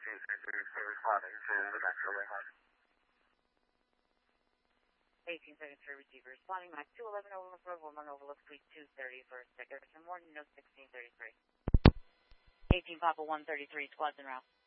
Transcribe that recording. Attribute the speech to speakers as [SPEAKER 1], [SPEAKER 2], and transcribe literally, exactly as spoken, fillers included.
[SPEAKER 1] responding to the next relay.
[SPEAKER 2] eighteen seventy-three receiver responding, Mike two eleven overlook, one overlook, suite two thirty for second, morning, no sixteen thirty-three. eighteen Papa one thirty-three, squads en route.